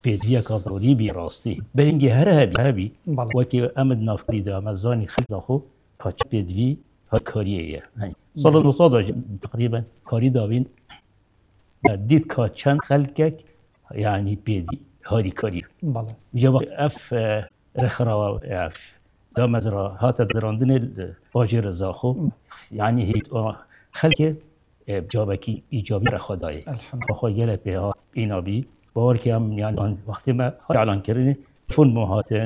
پێدویە کادڕۆری بی ڕاستی بەرینگی هەرە هەبی وەکی ئەمد نافکریدا ئەمەزانی خەڵدا خۆ پاچ پێدوی هەر کاریەیە ساڵ 1900 تقریبا کاری داوین دیت کا چەند خەڵکێک یعنی پێدی هاری کاری جواب ئەف رەخراوە دامەزرا هاتە دراندنێ باژێ رەزاخۆ یعنی هیچ خەڵکێ جوابێکی ئیجابی رەخوادایە بەخوا گەلە پێها ئینابی باوەڕکی ئەم یان وەختی مە ئەعلانکردنی فۆن هاتن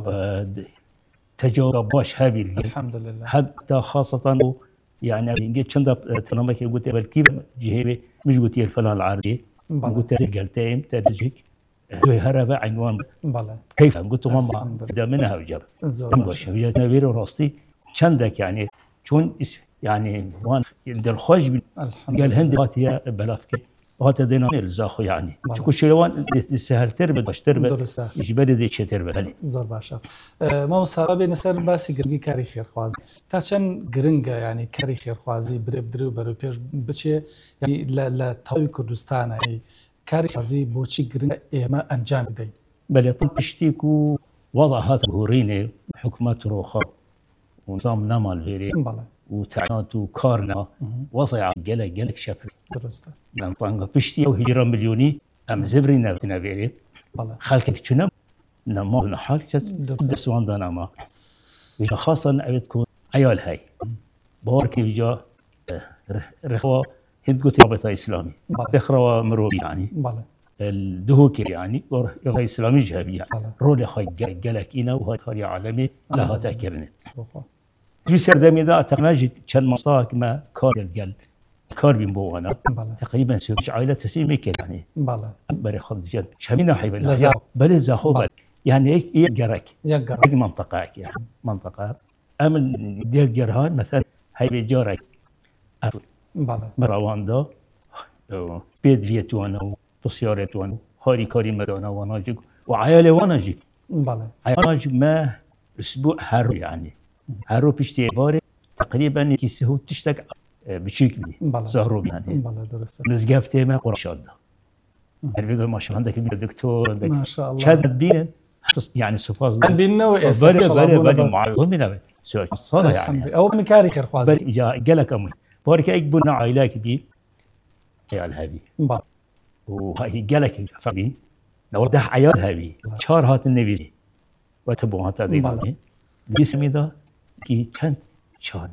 تجارب باش هەبی حتى خاصة يعني إنجيل چندا تنامك قلت بالكيف جهبي مش قلت الفلان العربي قلت قلتين تدرجك هرب عنوان كيف قلت ماما دا منها وجب مش وجدت نبير راستي چندك يعني چون يعني وان در خوش قال هندي هاتيا بلافك هاتا دينا الزاخو يعني چون شلوان سهلتر باشتر يجبر دي چتر بله زور باشا ما مصابه نسر باسی گرگی کاری خیرخوازی تا چند گرنگه يعني کاری خیرخوازی برو برو پیش بچه يعني لا تاوی کردستان يعني کاری خیرخوازی بوچی گرنگه ایما انجام دی بله پشتیکو وضع هات بهورینه حکومت روخا ونظام نمال فيري وتعانات وكارنا وضع جلك شفري درسته من طنجة بشتي وهجرة مليوني أم زبري نبتنا فيري خلقك شنو نما نحال دسوان دانما وجا خاصة أبي تكون عيال هاي باركي وجا رخوة هند قلت رابطة إسلامي رخوة مروبي يعني الدهوكي يعني رابطة إسلامي جهبي يعني رولي خاي جلك إنا وهاي خاري عالمي لها تأكرنت في سردمي ذا تماجد كان مصاك ما كار الجل كار بين بوانا تقريبا سويش عائلة تسيمي كده يعني بري خالد جد شامينا حيبا بل زاخوبا يعني ايه جرك منطقة يعني منطقة امن ديال جرهان مثلا هاي جارك مروان دا بيت فيتوانا وسيارتوانا هاري كاري مدانا وناجيك وعيالي وناجيك عيالي ما اسبوع هر يعني هرو پشتی باره تقریبا کیسه هو تشتک بچیکلی زهرو يعني نزگفته ما قرشاد هل بيقول ما شاء الله عندك دكتور عندك ما شاء الله شهادة بين يعني سوباز بيننا بري معلومنا سؤال صار يعني او من كاري خير خوازي جا قالك امي بارك اكبرنا عائلات دي عيال هذه وهي قالك فقي لو ده عيال هذه شهر هات النبي وتبوها تدين باسمي ده کی چند چهار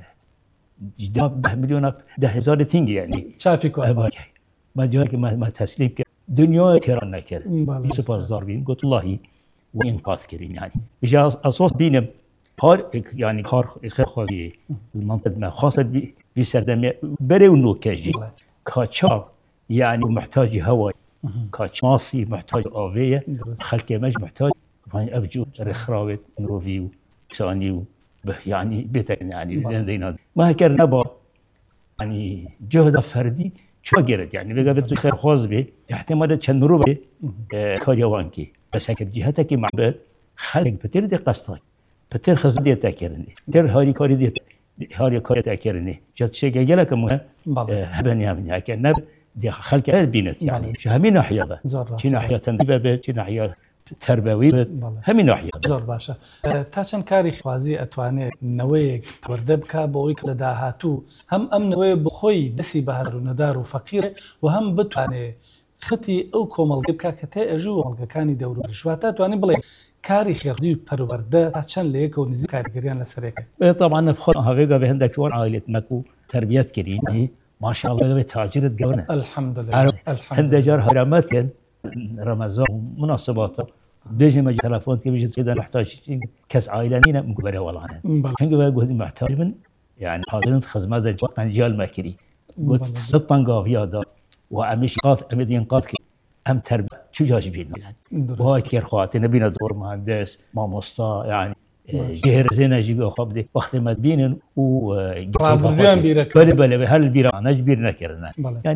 جدا 10 میلیون 10,000 تینگ یعنی چاپی کنم ما جایی که ما تسلیم کرد دنیا تهران نکرد سپاسگزار بیم گفت اللهی و انقاذ کردیم يعني بجا اساس بینم کار يعني کار خیلی خوبی المنطقه ما خاصه بسردمی بره و نوکجی کاچا يعني محتاج هواء کاچماسی محتاج آویه خلق مج محتاج ابجو رخراوت نروفيو ثاني يعني بيتك يعني دينا ما هكر نبا يعني جهد فردي شو قرد يعني بقى بده خير خاص به احتمال تشنرو به كاريوانكي بس هيك جهتك مع خلق بتر دي قصتك بتر خص دي تاكرني بتر هاري كاري دي هاري كاري تاكرني جات شيء جالك مو هبني هم هيك نب دي خلق بينت يعني همين ناحيه شي ناحيه تنبيه شي ناحيه تربوي همین ناحیه زور باشه تا چند کاری خوازی اتوانه نوی ورده بکا بوی کل داهاتو هم نوی بخوی دسی بهدر و ندار و فقیر و هم بتوانه خطی او کومەڵگە بکا کە تێ ئەژوو مەڵگەکانی دەور و ڕژواتە توانین بڵێ کاری خێرزی و پەروەردە تا چەند لە یەکەوە نزیک کاریگەریان لەسەرێکە طبعا بخۆن هەوێگا بە هەندێک وەر عائلەتمەک و تربیەت کردین ماشاءالله بێ تاجرت گەورە الحمدلله هەندێک جار هەرامەتێن رمضان مناسباته بيجي ما تلفون كي بيجي كذا نحتاج كاس عائلانينا مقبله والله كان بقول محتاج من يعني حاضرين خدمات الجوات رجال ماكري قلت سطن قافيا وامشي قاف امدين قاف ام تربيه شو جاجبين يعني وهاي كير خواتي نبينا دور مهندس ما مصطا يعني جهر زينه جيبوا خبدي وقت ما بينن و بلا هل البيران اجبر نكرنا يعني